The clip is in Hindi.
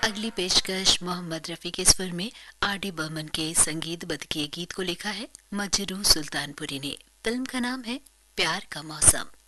अगली पेशकश मोहम्मद रफ़ी के स्वर में आर.डी. बर्मन के संगीतबद्ध किए गीत को लिखा है मजरू सुल्तानपुरी ने। फिल्म का नाम है प्यार का मौसम।